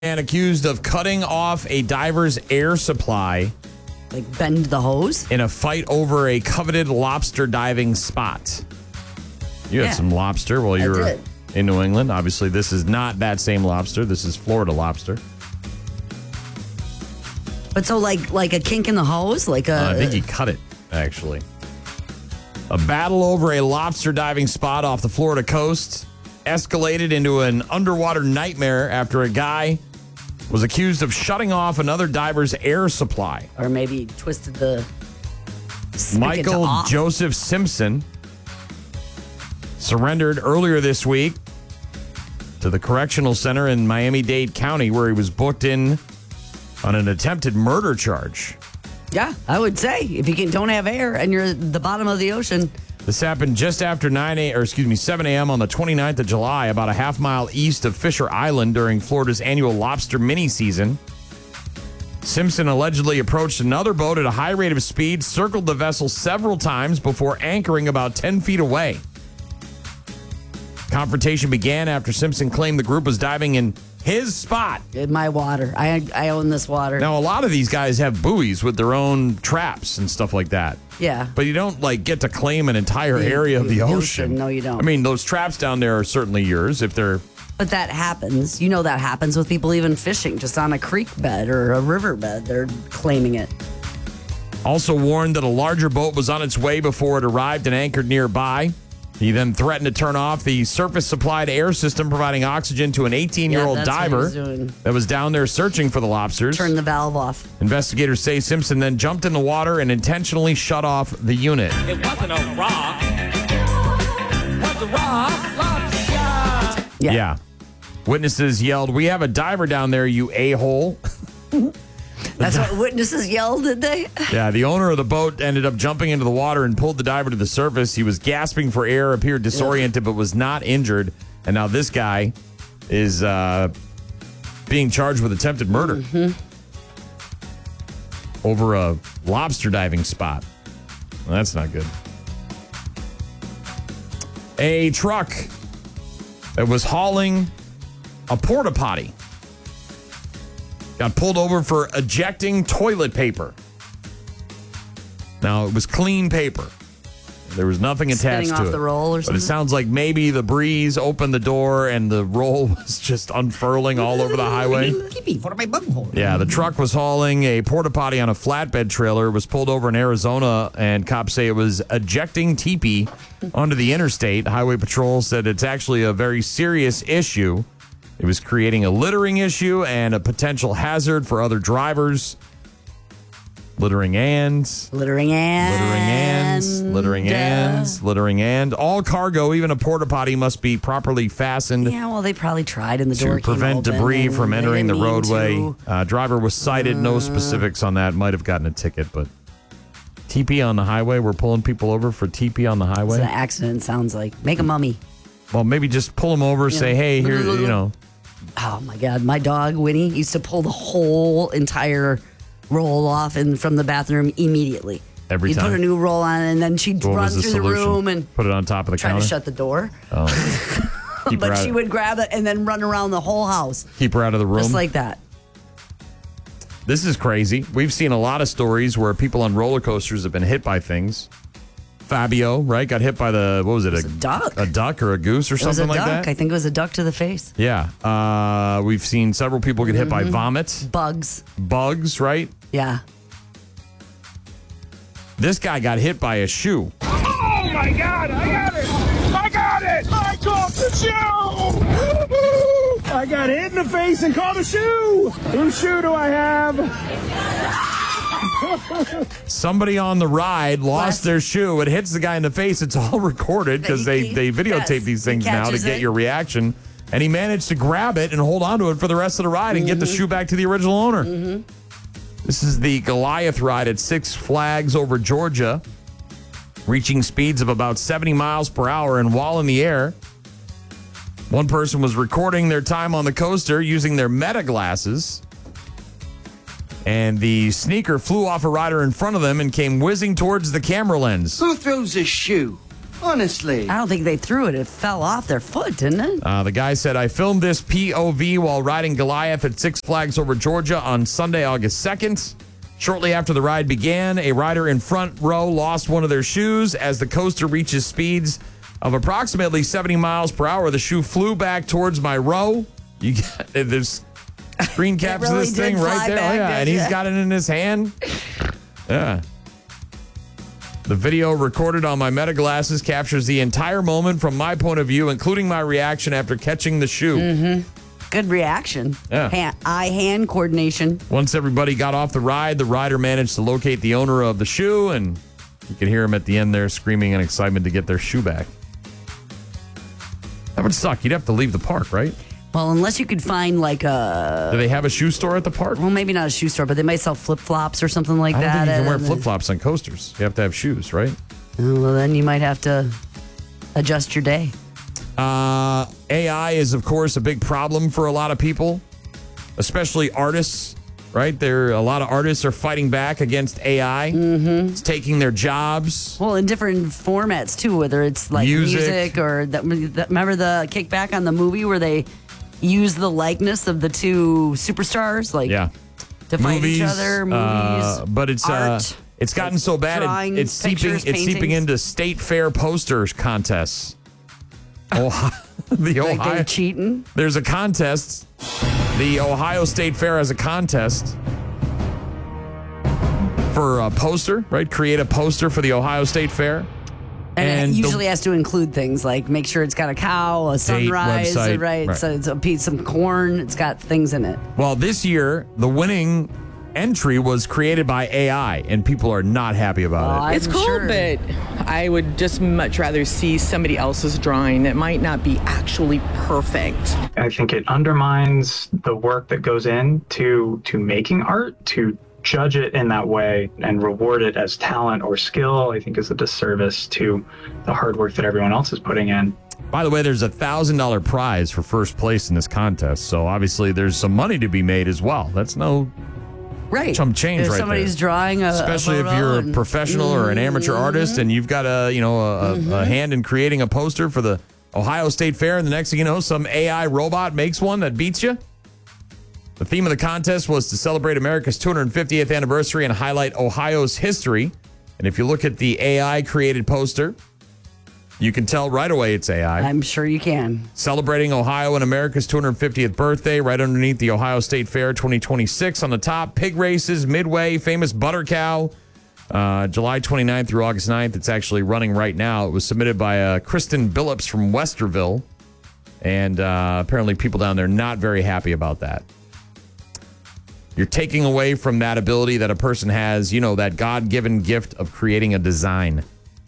And accused of cutting off a diver's air supply Like bend the hose? in a fight over a coveted lobster diving spot. You had some lobster while you were in New England. Obviously, this is not that same lobster. This is Florida lobster. But so like a kink in the hose? Like I think he cut it, actually. A battle over a lobster diving spot off the Florida coast escalated into an underwater nightmare after a guy was accused of shutting off another diver's air supply. Or maybe twisted the Michael Joseph Simpson surrendered earlier this week to the correctional center in Miami-Dade County, where he was booked in on an attempted murder charge. Yeah, I would say if you don't have air and you're at the bottom of the ocean. This happened just after 7 a.m. on the 29th of July, about a half mile east of Fisher Island during Florida's annual lobster mini season. Simpson allegedly approached another boat at a high rate of speed, circled the vessel several times before anchoring about 10 feet away. Confrontation began after Simpson claimed the group was diving in his spot. In my water. I own this water. Now, a lot of these guys have buoys with their own traps and stuff like that. Yeah. But you don't, get to claim an entire area of the ocean. No, you don't. I mean, those traps down there are certainly yours if they're... But that happens. You know that happens with people even fishing just on a creek bed or a river bed. They're claiming it. Also warned that a larger boat was on its way before it arrived and anchored nearby. He then threatened to turn off the surface-supplied air system, providing oxygen to an 18-year-old diver that was down there searching for the lobsters. Turn the valve off. Investigators say Simpson then jumped in the water and intentionally shut off the unit. It wasn't a rock. It was a rock. Lobster. Yeah. Witnesses yelled, "We have a diver down there, you a-hole." That's what witnesses yelled, did they? Yeah, the owner of the boat ended up jumping into the water and pulled the diver to the surface. He was gasping for air, appeared disoriented, but was not injured. And now this guy is being charged with attempted murder over a lobster diving spot. Well, that's not good. A truck that was hauling a porta potty got pulled over for ejecting toilet paper. Now, it was clean paper. There was nothing attached Spinning to off it. the roll or But something? it sounds like maybe the breeze opened the door and the roll was just unfurling all over the highway. Yeah, the truck was hauling a porta potty on a flatbed trailer. It was pulled over in Arizona, and cops say it was ejecting teepee onto the interstate. Highway Patrol said it's actually a very serious issue. It was creating a littering issue and a potential hazard for other drivers. Littering and all cargo, even a porta potty, must be properly fastened. Yeah, well, they probably tried and the door to prevent came open debris and from they entering the didn't mean roadway. to. Driver was cited. No specifics on that. Might have gotten a ticket, but TP on the highway. We're pulling people over for TP on the It's highway. an accident, sounds like. Make a mummy. Well, maybe just pull them over. Say, hey, here, you know. Oh, my God. My dog, Winnie, used to pull the whole entire roll off from the bathroom immediately. Every You'd time? put a new roll on, and then she'd What run was the through the solution? room and Put it on top of the try counter. to shut the door. Oh. Keep her But out- she would grab it and then run around the whole house. Keep her out of the room. Just like that. This is crazy. We've seen a lot of stories where people on roller coasters have been hit by things. Fabio, right, got hit by a duck. A duck or a goose or It was a something like duck. that? I think it was a duck to the face. Yeah. We've seen several people get hit by vomit. Bugs. Bugs, right? Yeah. This guy got hit by a shoe. Oh my God, I got it! I got it! I caught the shoe! Woo-hoo! I got hit in the face and caught a shoe! Whose shoe do I have? Somebody on the ride lost their shoe. It hits the guy in the face. It's all recorded because they videotape these things now to get your reaction. And he managed to grab it and hold on to it for the rest of the ride and get the shoe back to the original owner. This is the Goliath ride at Six Flags over Georgia, reaching speeds of about 70 miles per hour. And while in the air, one person was recording their time on the coaster using their Meta glasses. And the sneaker flew off a rider in front of them and came whizzing towards the camera lens. Who throws a shoe? Honestly. I don't think they threw it. It fell off their foot, didn't it? The guy said, I filmed this POV while riding Goliath at Six Flags Over Georgia on Sunday, August 2nd. Shortly after the ride began, a rider in front row lost one of their shoes. As the coaster reaches speeds of approximately 70 miles per hour, the shoe flew back towards my row. There's screen caps of this thing right there. Oh, yeah, and he's got it in his hand. Yeah. The video recorded on my Meta glasses captures the entire moment from my point of view, including my reaction after catching the shoe. Mm-hmm. Good reaction. Yeah. Eye-hand coordination. Once everybody got off the ride, the rider managed to locate the owner of the shoe, and you could hear him at the end there screaming in excitement to get their shoe back. That would suck. You'd have to leave the park, right? Well, unless you could find like a... Do they have a shoe store at the park? Well, maybe not a shoe store, but they might sell flip-flops or something like that. I don't think you can wear flip-flops on coasters. You have to have shoes, right? Well, then you might have to adjust your day. AI is, of course, a big problem for a lot of people, especially artists, right? A lot of artists are fighting back against AI. Mm-hmm. It's taking their jobs. Well, in different formats, too, whether it's like music or... remember the kickback on the movie where they use the likeness of the two superstars, to fight each other, movies, but it's art, it's gotten so bad drawings, it's seeping into state fair posters contests. They're cheating. There's a contest. The Ohio State Fair has a contest for a poster, right? Create a poster for the Ohio State Fair. And it usually has to include things like make sure it's got a cow, a sunrise, website, right? So it's a piece, some corn. It's got things in it. Well, this year, the winning entry was created by AI, and people are not happy about it. It's cool, but I would just much rather see somebody else's drawing that might not be actually perfect. I think it undermines the work that goes into making art. To judge it in that way and reward it as talent or skill, I think is a disservice to the hard work that everyone else is putting in. By the way, there's a $1,000 prize for first place in this contest, so obviously there's some money to be made as well. That's no chump change right somebody's there. drawing especially if you're a professional or an amateur artist and you've got a hand in creating a poster for the Ohio State Fair, and the next thing you know, some AI robot makes one that beats you. The theme of the contest was to celebrate America's 250th anniversary and highlight Ohio's history. And if you look at the AI created poster, you can tell right away it's AI. I'm sure you can. Celebrating Ohio and America's 250th birthday, right underneath the Ohio State Fair 2026 on the top. Pig races, Midway, famous butter cow. July 29th through August 9th. It's actually running right now. It was submitted by Kristen Billups from Westerville. And apparently people down there not very happy about that. You're taking away from that ability that a person has, that God-given gift of creating a design.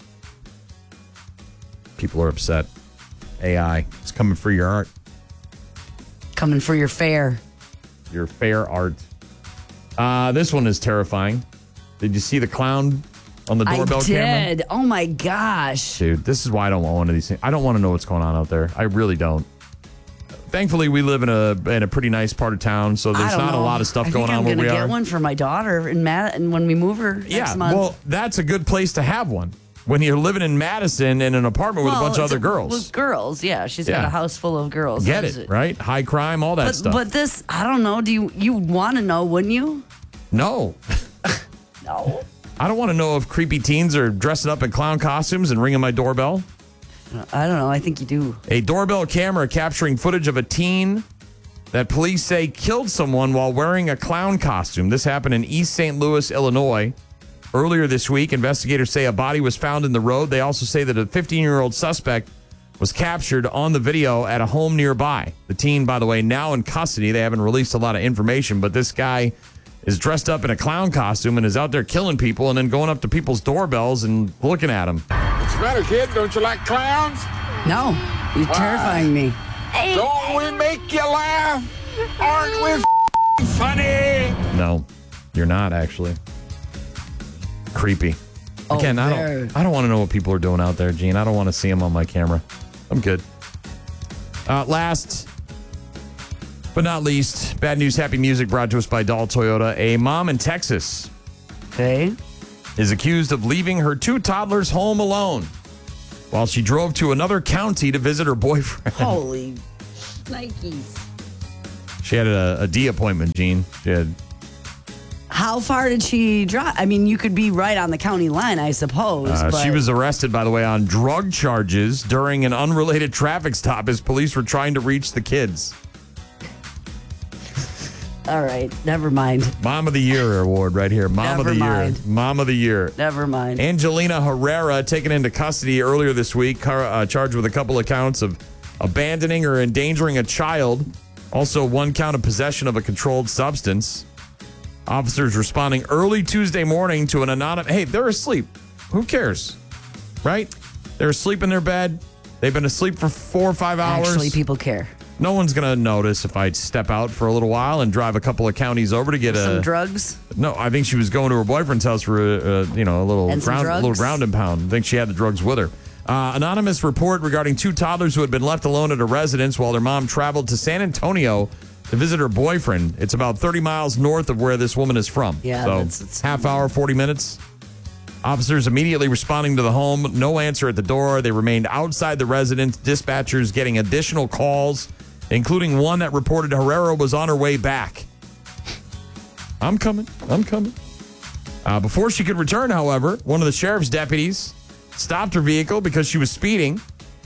People are upset. AI is coming for your art. Coming for your fair. Your fair art. This one is terrifying. Did you see the clown on the doorbell camera? I did. Oh, my gosh. Dude, this is why I don't want one of these things. I don't want to know what's going on out there. I really don't. Thankfully, we live in a pretty nice part of town, so there's not a lot of stuff going on where we are. I'm going to get one for my daughter in Madison when we move her next month. Well, that's a good place to have one. When you're living in Madison in an apartment with a bunch of other girls. With girls, yeah. She's got a house full of girls. Get it, right? High crime, all that stuff. But this, I don't know. Do you want to know, wouldn't you? No. No. I don't want to know if creepy teens are dressing up in clown costumes and ringing my doorbell. I don't know. I think you do. A doorbell camera capturing footage of a teen that police say killed someone while wearing a clown costume. This happened in East St. Louis, Illinois. Earlier this week, investigators say a body was found in the road. They also say that a 15-year-old suspect was captured on the video at a home nearby. The teen, by the way, now in custody. They haven't released a lot of information, but this guy is dressed up in a clown costume and is out there killing people and then going up to people's doorbells and looking at them. What's the matter, kid? Don't you like clowns? No, you're terrifying me. Don't we make you laugh? Aren't we funny? No, you're not actually. Creepy. Again, I don't want to know what people are doing out there, Gene. I don't want to see them on my camera. I'm good. Last but not least, bad news, happy music brought to us by Dahl Toyota. A mom in Texas is accused of leaving her two toddlers home alone while she drove to another county to visit her boyfriend. Holy Nikes. She had a D appointment, Gene. She had... How far did she drive? I mean, you could be right on the county line, I suppose. She was arrested, by the way, on drug charges during an unrelated traffic stop as police were trying to reach the kids. All right, never mind. Mom of the Year award right here. Mom of the Year. Mom of the Year. Never mind. Angelina Herrera taken into custody earlier this week, charged with a couple of counts of abandoning or endangering a child. Also, one count of possession of a controlled substance. Officers responding early Tuesday morning to an anonymous... Hey, they're asleep. Who cares? Right? They're asleep in their bed. They've been asleep for 4 or 5 hours. Actually, people care. No one's going to notice if I step out for a little while and drive a couple of counties over to get some drugs. No, I think she was going to her boyfriend's house for a little round and pound. I think she had the drugs with her. Anonymous report regarding 2 toddlers who had been left alone at a residence while their mom traveled to San Antonio to visit her boyfriend. It's about 30 miles north of where this woman is from. Yeah, so it's half hour, 40 minutes. Officers immediately responding to the home. No answer at the door. They remained outside the residence. Dispatchers getting additional calls, including one that reported Herrera was on her way back. I'm coming. Before she could return, however, one of the sheriff's deputies stopped her vehicle because she was speeding.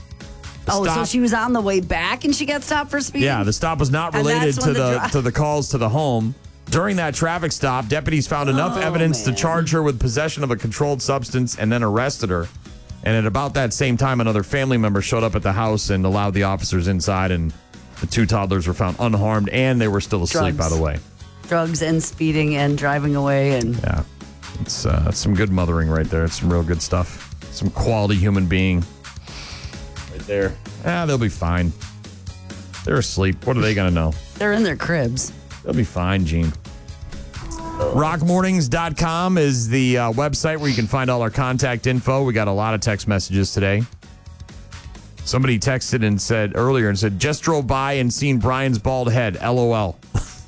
So she was on the way back and she got stopped for speeding? Yeah, the stop was not related to the calls to the home. During that traffic stop, deputies found enough evidence to charge her with possession of a controlled substance and then arrested her. And at about that same time, another family member showed up at the house and allowed the officers inside, and the 2 toddlers were found unharmed, and they were still asleep, by the way. Drugs and speeding and driving away. Yeah, it's some good mothering right there. It's some real good stuff. Some quality human being right there. They'll be fine. They're asleep. What are they going to know? They're in their cribs. They'll be fine, Gene. Rockmornings.com is the website where you can find all our contact info. We got a lot of text messages today. Somebody texted and said earlier, just drove by and seen Brian's bald head. LOL.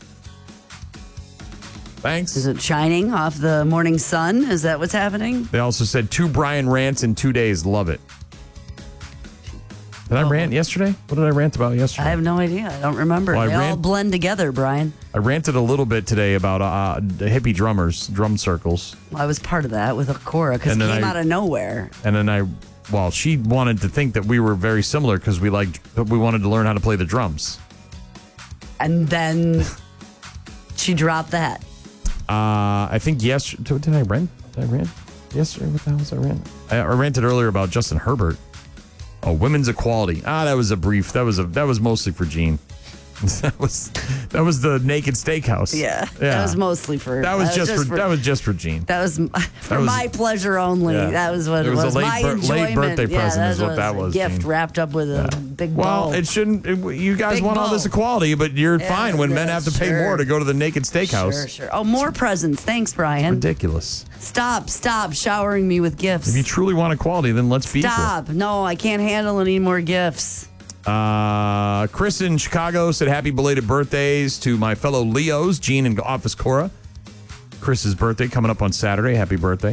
Thanks. Is it shining off the morning sun? Is that what's happening? They also said 2 Brian rants in 2 days. Love it. Did I rant yesterday? What did I rant about yesterday? I have no idea. I don't remember. They all blend together, Brian. I ranted a little bit today about the hippie drummers, drum circles. Well, I was part of that with Akora because it came out of nowhere. And then she wanted to think that we were very similar because we wanted to learn how to play the drums. And then she dropped that. I think yesterday. Did I rant? Yesterday? What the hell was I rant? I ranted earlier about Justin Herbert. Oh, women's equality. That was mostly for Gene. That was the Naked Steakhouse. Yeah. That was mostly for. That was just for Gene. That was for my pleasure only. Yeah. That was what it was. My late birthday present is what that was. A gift Gene. Wrapped up with a big ball. Well, it shouldn't. You guys want all this equality, but you're fine when men have to pay more to go to the Naked Steakhouse. Sure. Oh, more presents. Thanks, Brian. Ridiculous. Stop showering me with gifts. If you truly want equality, then let's be equal. Stop. No, I can't handle any more gifts. Chris in Chicago said happy belated birthdays to my fellow Leos, Gene and Office Cora. Chris's birthday coming up on Saturday. Happy birthday.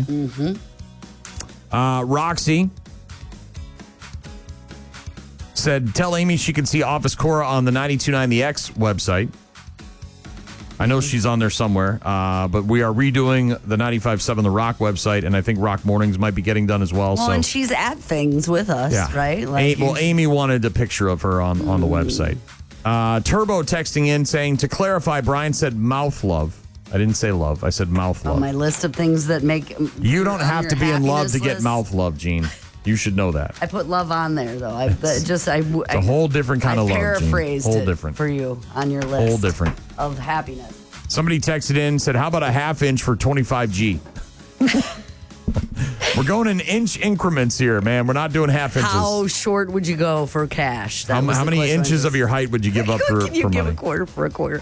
Roxy said, tell Amy she can see Office Cora on the 92.9 The X website. I know she's on there somewhere, but we are redoing the 95.7 The Rock website, and I think Rock Mornings might be getting done as well. Well, and she's at things with us, right? Amy wanted a picture of her on the website. Turbo texting in saying, to clarify, Brian said mouth love. I didn't say love. I said mouth love. On my list of things that make... You don't have to be in love to get mouth love, Gene. You should know that. I put love on there, though. It's a whole different kind of love, Gene. Paraphrased it for you on your list. Whole different. Of happiness. Somebody texted in and said, how about a ½ inch for 25G? We're going in inch increments here, man. We're not doing half inches. How short would you go for cash? How many inches of your height would you give up for money? You give a quarter for a quarter.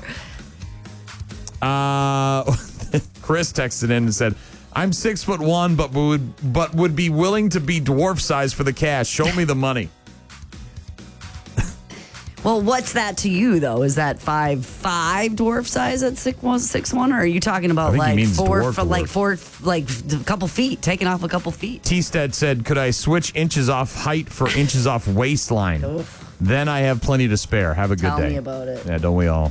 Chris texted in and said, I'm 6'1", but would be willing to be dwarf size for the cash. Show me the money. Well, what's that to you, though? Is that 5'5" dwarf size at 6'1", or are you talking about like a couple feet, taking off a couple feet? T-Sted said, could I switch inches off height for inches off waistline? Then I have plenty to spare. Have a good day. Tell me about it. Yeah, don't we all?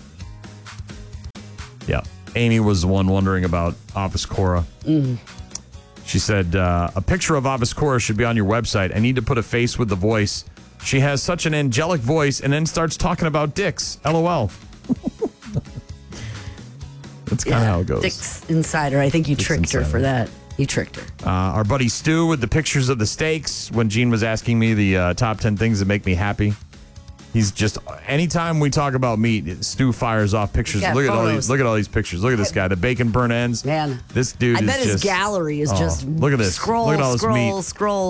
Yeah. Amy was the one wondering about Office Cora. She said, a picture of Office Cora should be on your website. I need to put a face with the voice. She has such an angelic voice and then starts talking about dicks. LOL. That's kind of how it goes. Dick's Insider. I think you tricked her for that. You tricked her. Our buddy Stu with the pictures of the steaks when Gene was asking me the top 10 things that make me happy. He's just, anytime we talk about meat, Stu fires off pictures. Look at all these pictures. Look at this guy, the bacon burnt ends. Man, this dude I bet his gallery is just look at this. Scroll, look at all this meat.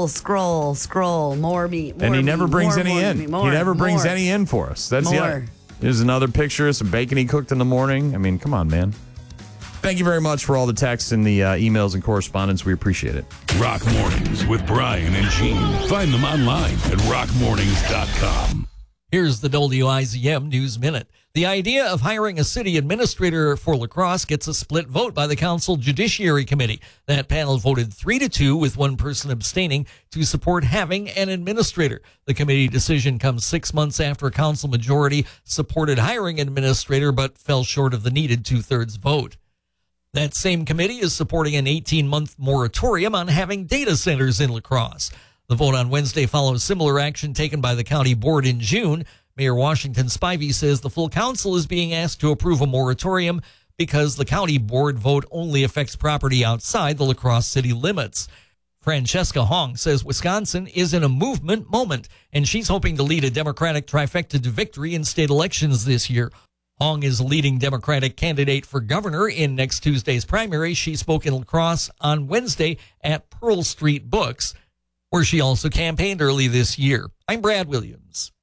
scroll, more meat. And he never brings any in. He never brings any in for us. That's Here's another picture of some bacon he cooked in the morning. I mean, come on, man. Thank you very much for all the texts and the emails and correspondence. We appreciate it. Rock Mornings with Brian and Gene. Find them online at rockmornings.com. Here's the WIZM News Minute. The idea of hiring a city administrator for La Crosse gets a split vote by the Council Judiciary Committee. That panel voted 3-2 with one person abstaining to support having an administrator. The committee decision comes 6 months after a council majority supported hiring an administrator but fell short of the needed 2/3 vote. That same committee is supporting an 18-month moratorium on having data centers in La Crosse. The vote on Wednesday follows similar action taken by the county board in June. Mayor Washington Spivey says the full council is being asked to approve a moratorium because the county board vote only affects property outside the La Crosse city limits. Francesca Hong says Wisconsin is in a movement moment, and she's hoping to lead a Democratic trifecta to victory in state elections this year. Hong is a leading Democratic candidate for governor in next Tuesday's primary. She spoke in La Crosse on Wednesday at Pearl Street Books, where she also campaigned early this year. I'm Brad Williams.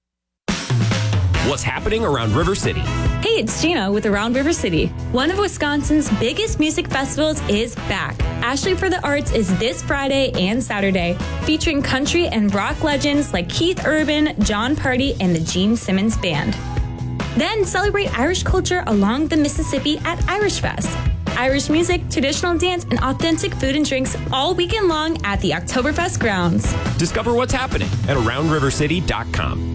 What's happening around River City? Hey, it's Gina with Around River City. One of Wisconsin's biggest music festivals is back. Ashley for the Arts is this Friday and Saturday, featuring country and rock legends like Keith Urban, John Party, and the Gene Simmons Band. Then celebrate Irish culture along the Mississippi at Irish Fest. Irish music, traditional dance, and authentic food and drinks all weekend long at the Oktoberfest grounds. Discover what's happening at AroundRiverCity.com.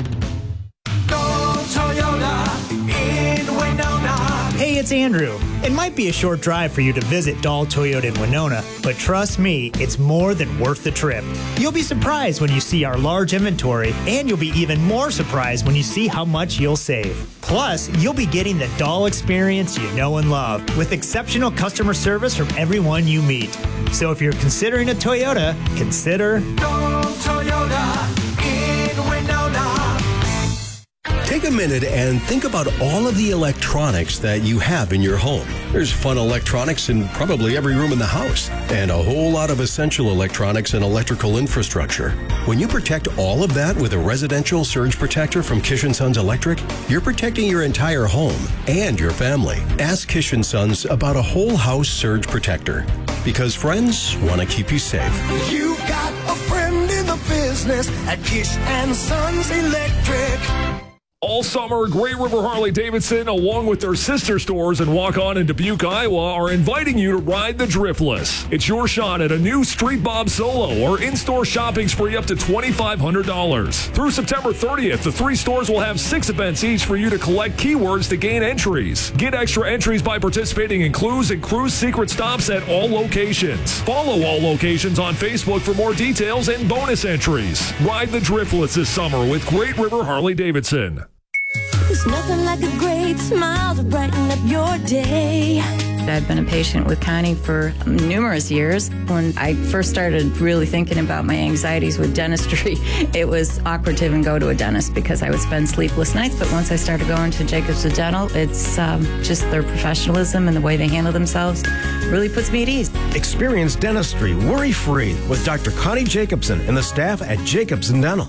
Hey, it's Andrew. It might be a short drive for you to visit Dahl Toyota in Winona, but trust me, it's more than worth the trip. You'll be surprised when you see our large inventory, and you'll be even more surprised when you see how much you'll save. Plus, you'll be getting the Dahl experience you know and love, with exceptional customer service from everyone you meet. So if you're considering a Toyota, consider Dahl Toyota in Winona. Take a minute and think about all of the electronics that you have in your home. There's fun electronics in probably every room in the house, and a whole lot of essential electronics and electrical infrastructure. When you protect all of that with a residential surge protector from Kish & Sons Electric, you're protecting your entire home and your family. Ask Kish & Sons about a whole house surge protector, because friends want to keep you safe. You got a friend in the business at Kish & Sons Electric. All summer, Great River Harley-Davidson, along with their sister stores in Waukon and Dubuque, Iowa, are inviting you to ride the Driftless. It's your shot at a new Street Bob Solo or in-store shopping spree up to $2,500. Through September 30th, the 3 stores will have 6 events each for you to collect keywords to gain entries. Get extra entries by participating in clues and cruise secret stops at all locations. Follow all locations on Facebook for more details and bonus entries. Ride the Driftless this summer with Great River Harley-Davidson. There's nothing like a great smile to brighten up your day. I've been a patient with Connie for numerous years. When I first started really thinking about my anxieties with dentistry, it was awkward to even go to a dentist because I would spend sleepless nights. But once I started going to Jacobs Dental, it's just their professionalism and the way they handle themselves really puts me at ease. Experience dentistry worry-free with Dr. Connie Jacobson and the staff at Jacobs Dental.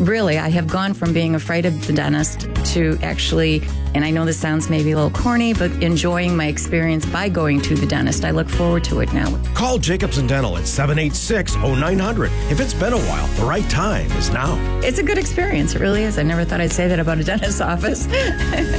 really, I have gone from being afraid of the dentist to actually, and I know this sounds maybe a little corny, but enjoying my experience by going to the dentist. I look forward to it now. Call Jacobson Dental at 786-0900. If it's been a while, the right time is now. It's a good experience. It really is. I never thought I'd say that about a dentist's office.